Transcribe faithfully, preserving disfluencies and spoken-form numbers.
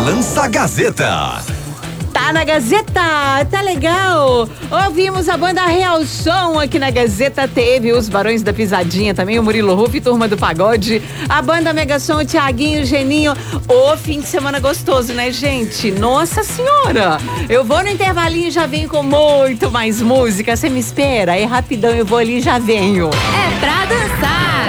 Balança Gazeta. Tá na Gazeta, tá legal. Ouvimos a banda Real Som aqui na Gazeta, teve os Barões da Pisadinha também, o Murilo Ruff, Turma do Pagode, a banda Mega Som, o Thiaguinho, o Geninho. Ô, fim de semana gostoso, né, gente? Nossa Senhora! Eu vou no intervalinho e já venho com muito mais música. Você me espera? É rapidão, eu vou ali e já venho. É pra dançar.